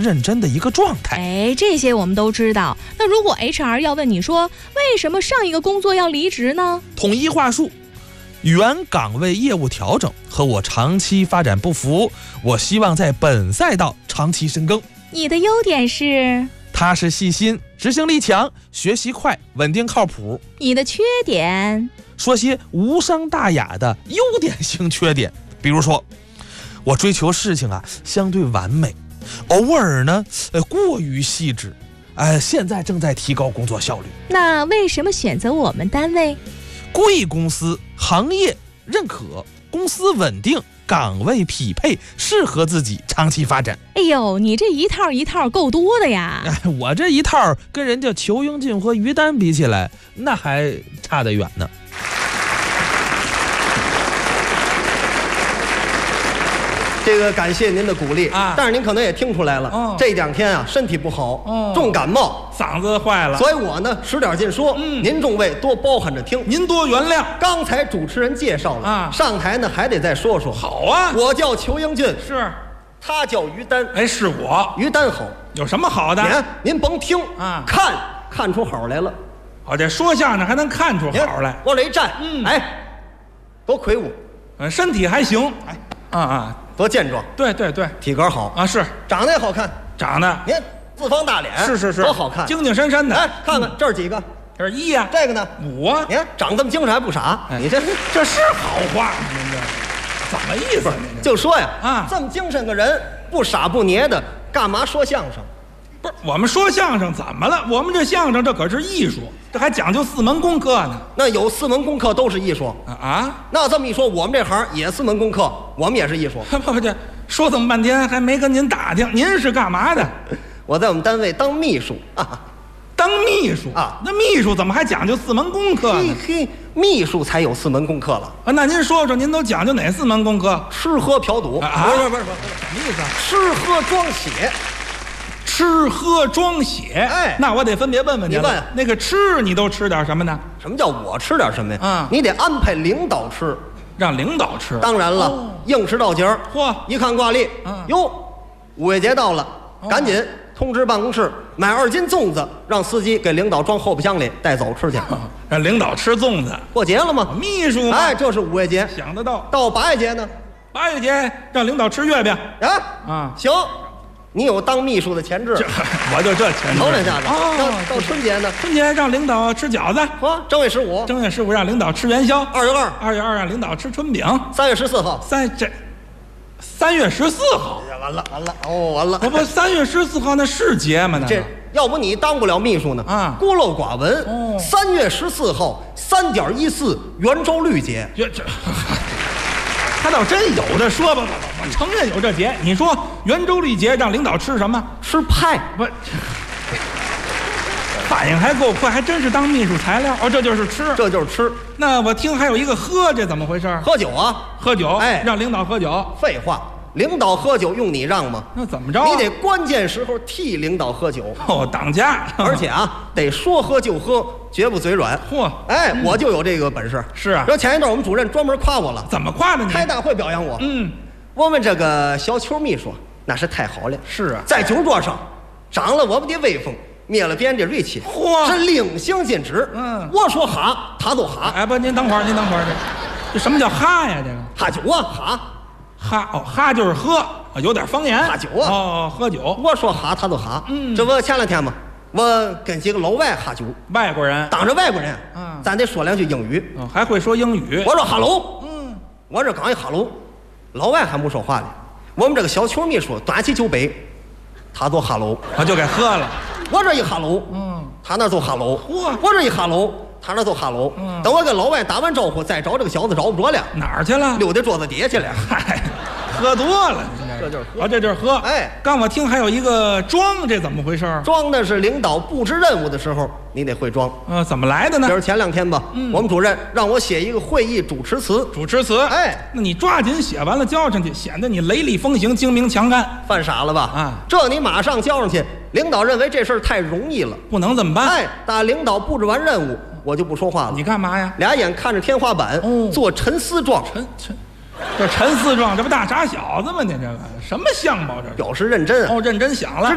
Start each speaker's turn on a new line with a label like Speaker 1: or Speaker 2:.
Speaker 1: 认真的一个状态。
Speaker 2: 哎，这些我们都知道。那如果 HR 要问你说，为什么上一个工作要离职呢？
Speaker 1: 统一话术，原岗位业务调整和我长期发展不符，我希望在本赛道长期深耕。
Speaker 2: 你的优点是
Speaker 1: 踏实细心，执行力强，学习快，稳定靠谱。
Speaker 2: 你的缺点，
Speaker 1: 说些无伤大雅的优点性缺点，比如说我追求事情相对完美，偶尔呢过于细致，现在正在提高工作效率。
Speaker 2: 那为什么选择我们单位？
Speaker 1: 贵公司，行业认可，公司稳定，岗位匹配，适合自己长期发展。
Speaker 2: 哎呦，你这一套一套够多的呀！
Speaker 1: 我这一套跟人家裘英俊和于丹比起来，那还差得远呢。
Speaker 3: 这个感谢您的鼓励但是您可能也听出来了，这2天身体不好，重感冒，
Speaker 4: 嗓子坏了，
Speaker 3: 所以我呢使点劲说，您众位多包涵着听，
Speaker 4: 您多原谅。
Speaker 3: 刚才主持人介绍了上台呢还得再说说。
Speaker 4: 好啊，
Speaker 3: 我叫裘英俊，
Speaker 4: 是，
Speaker 3: 他叫于丹。
Speaker 4: 哎，是我。
Speaker 3: 于丹好，
Speaker 4: 有什么好的？
Speaker 3: 您甭听看出好来了。
Speaker 4: 这说相声还能看出好来。
Speaker 3: 往这一站，多魁梧，
Speaker 4: 身体还行，
Speaker 3: 多健壮，
Speaker 4: 对，
Speaker 3: 体格好
Speaker 4: 是，
Speaker 3: 长得也好看，
Speaker 4: 长得
Speaker 3: 您四方大脸，
Speaker 4: 是，
Speaker 3: 多好看，
Speaker 4: 精精神神的。
Speaker 3: 看看这是几个？
Speaker 4: 这是1呀，
Speaker 3: 这个呢
Speaker 4: 5啊。
Speaker 3: 你看长这么精神还不傻，你这
Speaker 4: 是好话吗？您这怎么意思？您
Speaker 3: 就说呀这么精神个人，不傻不捏的，干嘛说相声？
Speaker 4: 不是我们说相声怎么了？我们这相声这可是艺术，这还讲究4门功课呢。
Speaker 3: 那有4门功课都是艺术那这么一说，我们这行也4门功课，我们也是艺术。
Speaker 4: 不，这说这么半天还没跟您打听，您是干嘛的？
Speaker 3: 我在我们单位当秘书
Speaker 4: 当秘书那秘书怎么还讲究4门功课呢？
Speaker 3: 秘书才有4门功课了
Speaker 4: 那您说说，您都讲究哪4门功课？
Speaker 3: 吃喝嫖赌
Speaker 4: 不是，什么意思
Speaker 3: 吃喝装写。
Speaker 4: 吃喝装写，那我得分别问问您了。那个吃，你都吃点什么呢？
Speaker 3: 什么叫我吃点什么呀？你得安排领导吃，
Speaker 4: 让领导吃。
Speaker 3: 当然了，应时到节儿。一看挂历，哟，5月节到了，赶紧通知办公室买2斤粽子，让司机给领导装后备箱里带走吃去。
Speaker 4: 让领导吃粽子，
Speaker 3: 过节了吗？
Speaker 4: 秘书
Speaker 3: 这是5月节，
Speaker 4: 想得到。
Speaker 3: 到8月节呢
Speaker 4: ？8月节让领导吃月饼
Speaker 3: 行。你有当秘书的潜质，
Speaker 4: 我就这潜质。
Speaker 3: 头2下子到春节呢？
Speaker 4: 春节让领导吃饺子。
Speaker 3: 正月15，
Speaker 4: 正月15让领导吃元宵。
Speaker 3: 2月2，2
Speaker 4: 月2让领导吃春饼。
Speaker 3: 3月14号
Speaker 4: ，3月14号。
Speaker 3: 完了，完了！
Speaker 4: 不，3月14号那是节吗？
Speaker 3: 这要不你当不了秘书呢孤陋寡闻。3月14号3.14圆周率节。
Speaker 4: 他倒真有这说吧，我承认有这节。你说圆周率节让领导吃什么？
Speaker 3: 吃派。
Speaker 4: 不，反应还够快，还真是当秘书材料。这就是吃，
Speaker 3: 这就是吃。
Speaker 4: 那我听还有一个喝，这怎么回事？
Speaker 3: 喝酒
Speaker 4: 喝酒。让领导喝酒。
Speaker 3: 废话，领导喝酒用你让吗？
Speaker 4: 那怎么着？
Speaker 3: 你得关键时候替领导喝酒。
Speaker 4: 当家。
Speaker 3: 而且得说喝就喝，绝不嘴软。我就有这个本事。
Speaker 4: 是啊。
Speaker 3: 前一段我们主任专门夸我了。
Speaker 4: 怎么夸的你？
Speaker 3: 开大会表扬我。我们这个小邱秘书那是太好了。
Speaker 4: 是啊。
Speaker 3: 在酒桌上长了我们的威风，灭了别人的锐气，是令行禁止。我说哈，他就哈。
Speaker 4: 不，您等会儿，这什么叫哈呀？这个
Speaker 3: 哈酒
Speaker 4: 哈就是喝，有点方言。
Speaker 3: 哈酒
Speaker 4: 喝酒。
Speaker 3: 我说哈，他就哈。这不前2天嘛，我跟几个老外哈酒，
Speaker 4: 外国人，
Speaker 3: 当着外国人，咱得说2句英语。
Speaker 4: 还会说英语。
Speaker 3: 我说哈喽，我这刚一哈喽，老外还不说话呢。我们这个小邱秘书端起酒杯，他就哈喽，
Speaker 4: 就给喝了。
Speaker 3: 我这一哈喽，他那就哈喽。我这一哈喽，他那就哈喽。等我跟老外打完招呼，再找这个小子找不着了，
Speaker 4: 哪儿去了？
Speaker 3: 溜到桌子底下去了。
Speaker 4: 喝多了，
Speaker 3: 这就是喝。
Speaker 4: 这就是喝。刚我听还有一个装，这怎么回事？
Speaker 3: 装的是领导布置任务的时候，你得会装。
Speaker 4: 怎么来的呢？
Speaker 3: 这是前2天吧，我们主任让我写一个会议主持词。那
Speaker 4: 你抓紧写完了交上去，显得你雷厉风行、精明强干。
Speaker 3: 犯傻了吧？这你马上交上去，领导认为这事儿太容易了，
Speaker 4: 不能这么办。
Speaker 3: 打领导布置完任务，我就不说话了。
Speaker 4: 你干嘛呀？
Speaker 3: 俩眼看着天花板，做沉思状。
Speaker 4: 这陈思壮，这不大傻小子吗？你这个什么相貌？这
Speaker 3: 表示认真
Speaker 4: 认真想了。